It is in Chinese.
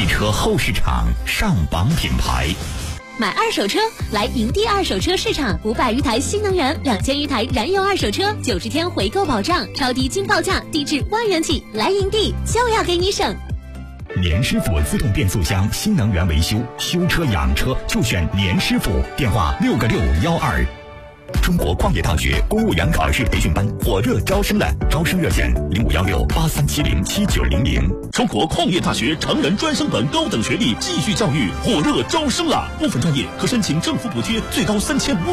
车后市场上榜品牌。 买二手车来营地二手车市场，500余台新能源，2000余台燃油二手车，90天回购保障，超低金报价，低至万元起。来营地就要给你省。 年师傅自动变速箱新能源维修，修车养车就选年师傅。电话6个612。中国矿业大学公务员考试培训班火热招生了，招生热线051683707900。 中国矿业大学成人专升本高等学历继续教育火热招生了，部分专业可申请政府补贴，最高3500